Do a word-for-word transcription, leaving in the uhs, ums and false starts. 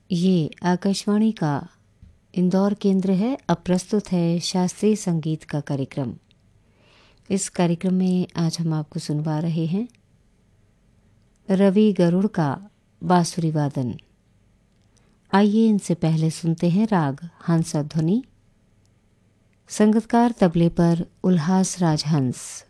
ये आकाशवाणी का इंदौर केंद्र है। अब प्रस्तुत है शास्त्रीय संगीत का कार्यक्रम। इस कार्यक्रम में आज हम आपको सुनवा रहे हैं रवि गरुड़ का बांसुरी वादन। आइए इनसे पहले सुनते हैं राग हंसध्वनि। संगीतकार तबले पर उल्हास राजहंस।